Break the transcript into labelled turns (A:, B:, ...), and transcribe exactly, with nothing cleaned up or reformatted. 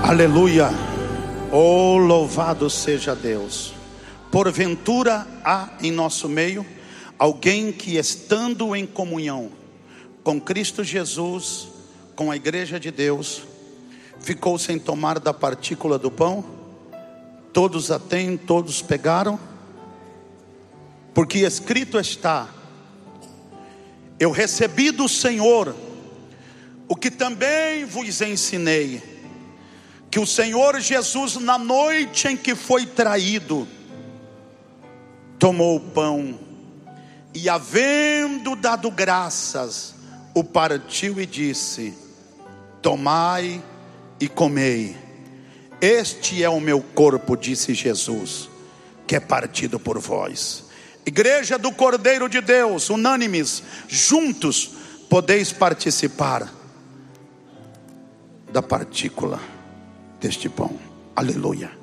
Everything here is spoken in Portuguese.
A: Aleluia. Oh, louvado seja Deus. Porventura há em nosso meio alguém que, estando em comunhão com Cristo Jesus, com a igreja de Deus, ficou sem tomar da partícula do pão? Todos a têm, todos pegaram. Porque escrito está: eu recebi do Senhor o que também vos ensinei, que o Senhor Jesus, na noite em que foi traído, tomou o pão e, havendo dado graças, o partiu e disse: tomai e comei, este é o meu corpo, disse Jesus, que é partido por vós. Igreja do Cordeiro de Deus, unânimes, juntos, podeis participar da partícula deste pão. Aleluia.